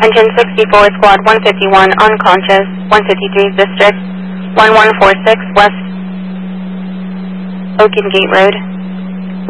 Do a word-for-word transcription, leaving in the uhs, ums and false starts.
Engine sixty-four, Squad one fifty-one, unconscious, one fifty-three District, one one four six West Oaken Gate Road.